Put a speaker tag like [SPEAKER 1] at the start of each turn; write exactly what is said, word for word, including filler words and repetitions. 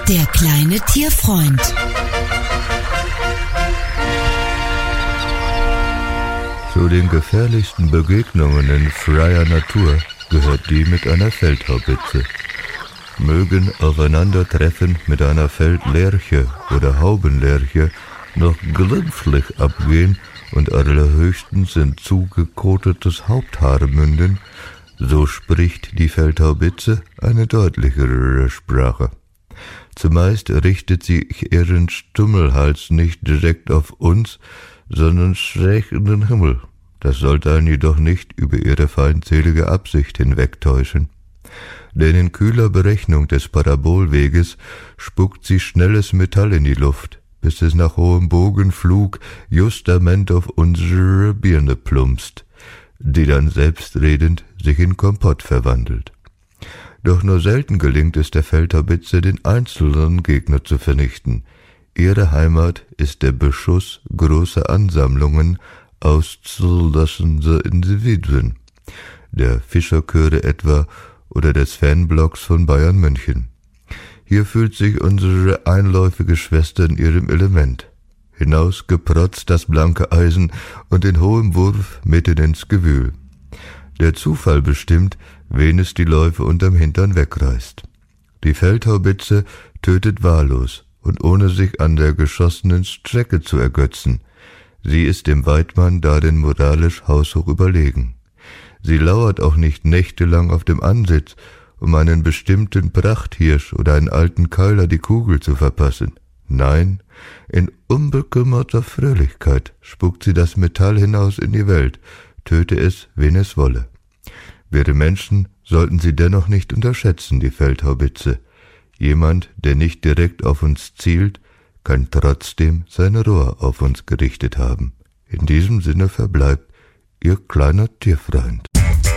[SPEAKER 1] Der kleine Tierfreund.
[SPEAKER 2] Zu den gefährlichsten Begegnungen in freier Natur gehört die mit einer Feldhaubitze. Mögen Aufeinandertreffen mit einer Feldlerche oder Haubenlerche noch glimpflich abgehen und allerhöchstens in zugekotetes Haupthaar münden, so spricht die Feldhaubitze eine deutlichere Sprache. Zumeist richtet sich ihren Stummelhals nicht direkt auf uns, sondern schräg in den Himmel. Das sollte einen jedoch nicht über ihre feindselige Absicht hinwegtäuschen. Denn in kühler Berechnung des Parabolweges spuckt sie schnelles Metall in die Luft, bis es nach hohem Bogenflug justament auf unsere Birne plumpst, die dann selbstredend sich in Kompott verwandelt. Doch nur selten gelingt es der Feldhaubitze, den einzelnen Gegner zu vernichten. Ihre Heimat ist der Beschuss großer Ansammlungen auszulassender Individuen, der Fischerchöre etwa oder des Fanblocks von Bayern München. Hier fühlt sich unsere einläufige Schwester in ihrem Element. Hinausgeprotzt das blanke Eisen und in hohem Wurf mitten ins Gewühl. Der Zufall bestimmt, wen es die Läufe unterm Hintern wegreißt. Die Feldhaubitze tötet wahllos und ohne sich an der geschossenen Strecke zu ergötzen. Sie ist dem Weidmann darin moralisch haushoch überlegen. Sie lauert auch nicht nächtelang auf dem Ansitz, um einen bestimmten Prachthirsch oder einen alten Keiler die Kugel zu verpassen. Nein, in unbekümmerter Fröhlichkeit spuckt sie das Metall hinaus in die Welt, töte es, wen es wolle. Wir Menschen sollten sie dennoch nicht unterschätzen, die Feldhaubitze. Jemand, der nicht direkt auf uns zielt, kann trotzdem sein Rohr auf uns gerichtet haben. In diesem Sinne verbleibt Ihr kleiner Tierfreund.